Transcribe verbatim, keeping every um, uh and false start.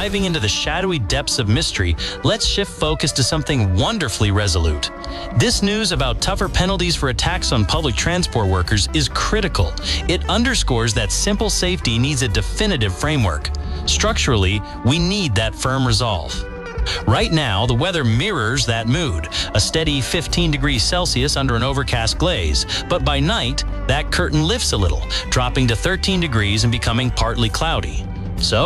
diving into the shadowy depths of mystery, let's shift focus to something wonderfully resolute. This news about tougher penalties for attacks on public transport workers is critical. It underscores that simple safety needs a definitive framework. Structurally, we need that firm resolve. Right now, the weather mirrors that mood, a steady fifteen degrees Celsius under an overcast glaze. But by night, that curtain lifts a little, dropping to thirteen degrees and becoming partly cloudy. So,